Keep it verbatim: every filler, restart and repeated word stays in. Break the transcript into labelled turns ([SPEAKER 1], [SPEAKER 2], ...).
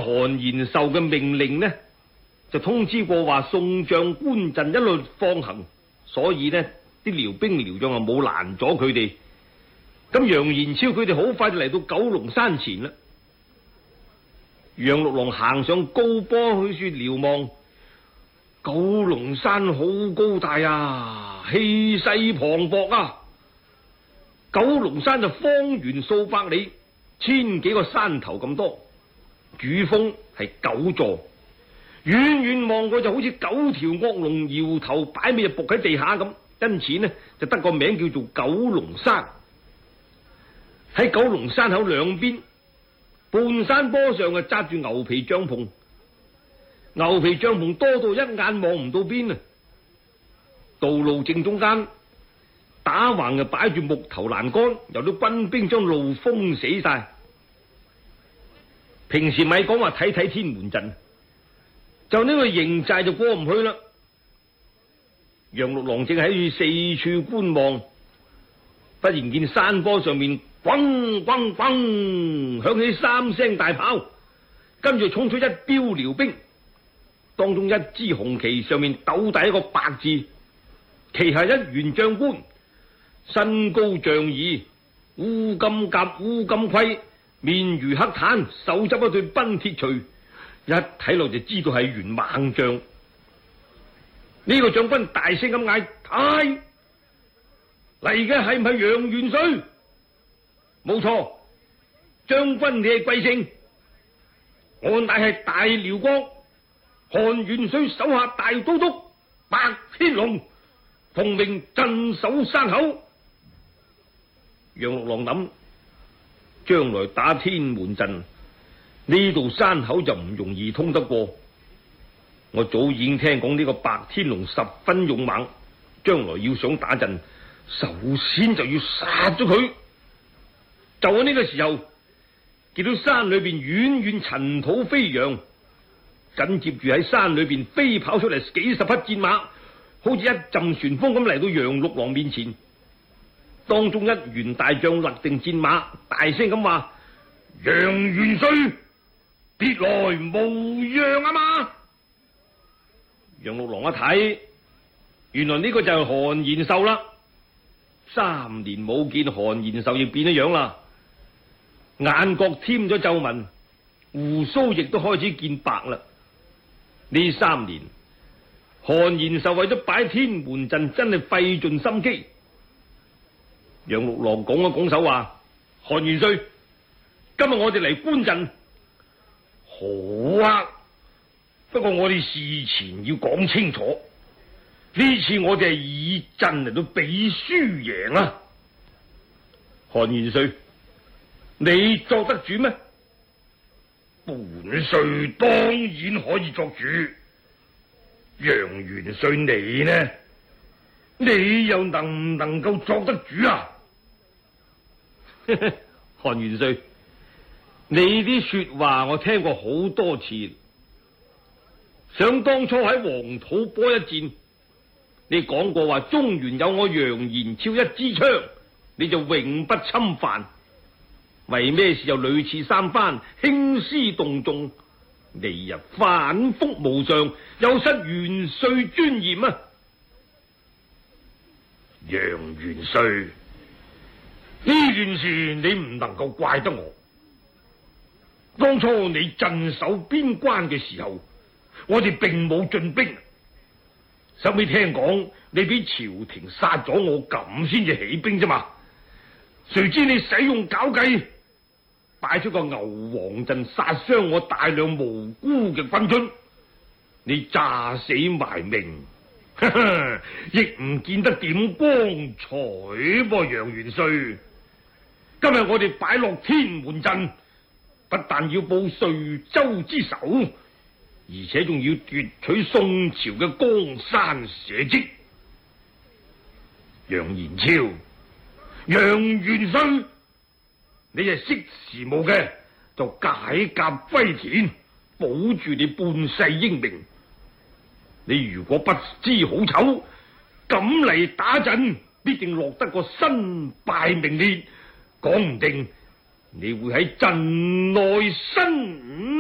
[SPEAKER 1] 韓延壽嘅命令呢，就通知過話宋將官陣一律放行，所以呢啲遼兵遼將啊冇攔阻佢哋。咁楊延超佢哋好快就嚟到九龍山前啦。楊六郎行上高坡去處瞭望，九龍山好高大啊，氣勢磅礴啊！九龍山就方圓數百里，千幾個山頭咁多，主峰係九座，遠遠望過就好似九條惡龍搖頭擺尾就伏喺地下咁，因此呢就得個名叫做九龍山。喺九龍山口兩邊半山坡上啊紮住牛皮帳篷，牛皮帳篷多到一眼望唔到邊啊！道路正中間打橫就擺住木頭欄杆，由啲軍兵將路封死晒。平時咪講話睇睇天門陣，就呢個營寨就過唔去啦。楊六郎正喺四處觀望，忽然見山坡上面轟轟轟響起三聲大炮，跟住衝出一彪遼兵，當中一支紅旗上面斗大一個白字，旗下一員將官，身高仗義，烏金甲烏金盔，面如黑炭，手執一對奔鐵錘，一睇落就知道係員猛將。呢、這個將軍大聲咁嗌：太嚟嘅係唔係楊元帥？冇錯，將軍你係貴姓？我乃係大遼國韓元帥手下大都督白天龍，奉命鎮守山口。楊六郎諗，將來打天門陣，呢度山口就唔容易通得過。我早已經聽講呢個白天龍十分勇猛，將來要想打陣，首先就要殺咗佢。就喺呢個時候，見到山裏邊遠遠塵土飛揚，緊接住喺山裏邊飛跑出嚟幾十匹戰馬，好似一陣旋風咁嚟到楊六郎面前。當中一員大將勒定戰馬，大聲咁話：楊元帥，別來無恙啊嘛！楊六郎一睇，原來呢個就係韓延壽啦。三年冇見，韓延壽亦變咗樣啦，眼角添咗皺紋，鬍鬚亦都開始見白啦。呢三年，韓延壽為咗擺天門陣，真係費盡心機。楊六郎拱一拱手話：韓元帥，今日我哋嚟觀陣，好啊！不過我哋事前要講清楚，呢次我哋係以陣嚟到比輸贏啊！韓元帥，你作得主咩？本帥當然可以作主。楊元帥你呢？你又能唔能夠作得主啊？韓元帥，你啲說話我聽過好多次。想當初喺黃土坡一戰，你講過話中原有我楊延超一支槍，你就永不侵犯。為咩事又屢次三番興師動眾？你日反覆無常，有失元帥尊嚴啊！楊元帥，呢件事你唔能夠怪得我。當初你鎮守邊關嘅時候，我哋並冇進兵，收尾聽講你俾朝廷殺咗我，咁先至起兵啫嘛。誰知你使用狡計，擺出個牛王陣，殺傷我大量無辜嘅軍卒，你詐死埋命，呵呵，亦唔見得點光彩噃。楊元帥，今日我哋擺落天門陣，不但要報瑞州之仇，而且仲要奪取宋朝嘅江山社稷。楊延超，楊元帥，你係識時務嘅，就解甲歸田，保住你半世英名。你如果不知好醜，敢嚟打陣，必定落得個身敗名裂，講唔定你會喺陣內身